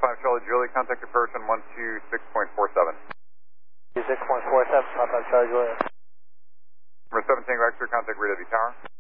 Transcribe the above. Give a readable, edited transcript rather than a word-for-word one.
Charlie Juliet, contact person 126.47. 26.47, Papa Charlie Juliet. Number 17, X-ray, contact Radio V Tower.